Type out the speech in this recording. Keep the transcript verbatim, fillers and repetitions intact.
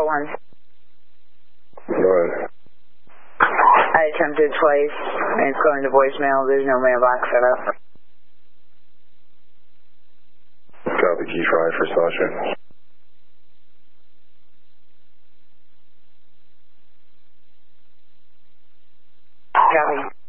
Alpha one. Go ahead. I attempted twice, and it's going to voicemail. There's no mailbox set up. Copy, key five for Sasha. Copy.